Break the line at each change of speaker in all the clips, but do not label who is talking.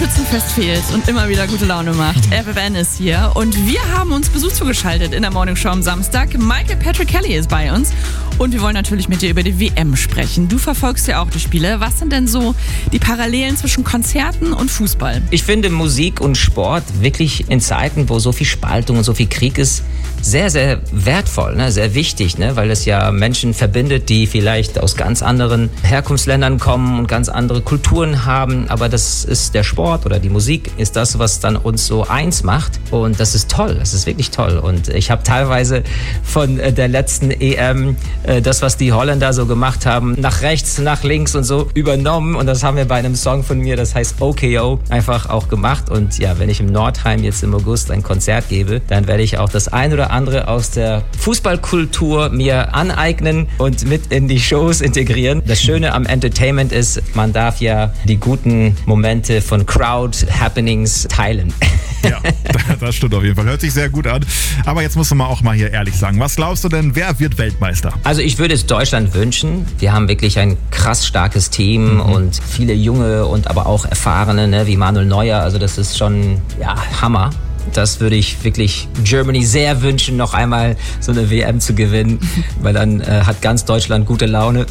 Schützenfest fehlt und immer wieder gute Laune macht. FFN ist hier und wir haben uns Besuch zugeschaltet in der Morning Show am Samstag. Michael Patrick Kelly ist bei uns und wir wollen natürlich mit dir über die WM sprechen. Du verfolgst ja auch die Spiele. Was sind denn so die Parallelen zwischen Konzerten und Fußball?
Ich finde Musik und Sport wirklich in Zeiten, wo so viel Spaltung und so viel Krieg ist, sehr, sehr wertvoll, ne? Sehr wichtig, ne? Weil es ja Menschen verbindet, die vielleicht aus ganz anderen Herkunftsländern kommen und ganz andere Kulturen haben. Aber das ist der Sport oder die Musik ist das, was dann uns so eins macht. Und das ist toll, das ist wirklich toll. Und ich habe teilweise von der letzten EM das, was die Holländer so gemacht haben, nach rechts, nach links und so übernommen. Und das haben wir bei einem Song von mir, das heißt OKO, einfach auch gemacht. Und ja, wenn ich im Nordheim jetzt im August ein Konzert gebe, dann werde ich auch das ein oder andere aus der Fußballkultur mir aneignen und mit in die Shows integrieren. Das Schöne am Entertainment ist, man darf ja die guten Momente von Crowd-Happenings teilen.
Ja, das stimmt auf jeden Fall. Hört sich sehr gut an. Aber jetzt musst du auch mal hier ehrlich sagen. Was glaubst du denn, wer wird Weltmeister?
Also ich würde es Deutschland wünschen. Wir haben wirklich ein krass starkes Team und viele junge und aber auch erfahrene, ne, wie Manuel Neuer. Also das ist schon, ja, Hammer. Das würde ich wirklich Germany sehr wünschen, noch einmal so eine WM zu gewinnen, weil dann hat ganz Deutschland gute Laune.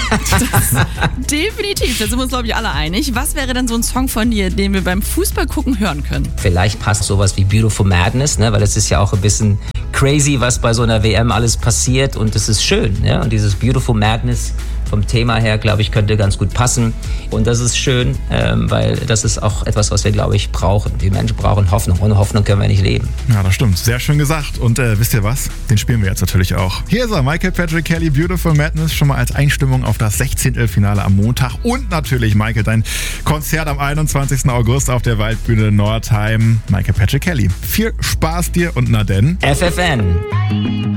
Definitiv, da sind wir uns, glaube ich, alle einig. Was wäre denn so ein Song von dir, den wir beim Fußball gucken hören können?
Vielleicht passt sowas wie Beautiful Madness, ne? Weil es ist ja auch ein bisschen crazy, was bei so einer WM alles passiert und es ist schön. Ja? Und dieses Beautiful Madness vom Thema her, glaube ich, könnte ganz gut passen. Und das ist schön, weil das ist auch etwas, was wir, glaube ich, brauchen. Die Menschen brauchen Hoffnung. Ohne Hoffnung können wir nicht leben.
Ja, das stimmt. Sehr schön gesagt. Und wisst ihr was? Den spielen wir jetzt natürlich auch. Hier ist er, Michael Patrick Kelly, Beautiful Madness, schon mal als Einstimmung auf das 16. Finale am Montag. Und natürlich, Michael, dein Konzert am 21. August auf der Waldbühne Nordheim. Michael Patrick Kelly. Viel Spaß dir und na denn.
FFN.